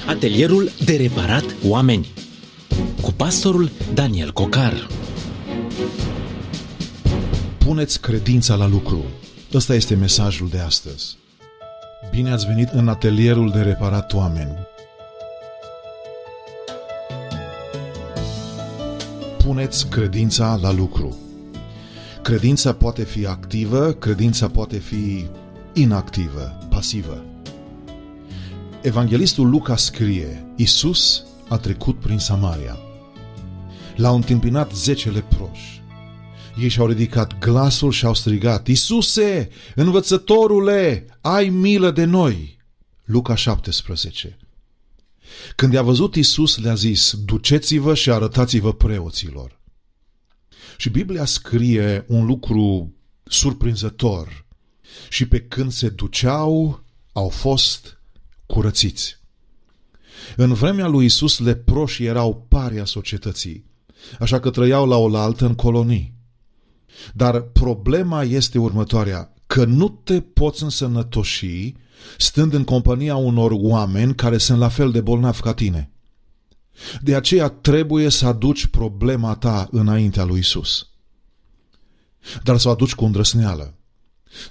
Atelierul de reparat oameni cu pastorul Daniel Cocar. Puneți credința la lucru. Ăsta este mesajul de astăzi. Bine ați venit în atelierul de reparat oameni. Puneți credința la lucru. Credința poate fi activă, credința poate fi inactivă, pasivă. Evanghelistul Luca scrie: Iisus a trecut prin Samaria. L-au întâmpinat 10 leproși. Ei și-au ridicat glasul și au strigat: Iisuse, învățătorule, ai milă de noi! Luca 17. Când i-a văzut Iisus, le-a zis: duceți-vă și arătați-vă preoților. Și Biblia scrie un lucru surprinzător. Și pe când se duceau, au fost curățiți. În vremea lui Iisus, leproșii erau paria societății, așa că trăiau la oaltă în colonii. Dar problema este următoarea, că nu te poți însănătoși stând în compania unor oameni care sunt la fel de bolnavi ca tine. De aceea trebuie să aduci problema ta înaintea lui Iisus. Dar să o aduci cu îndrăsneală.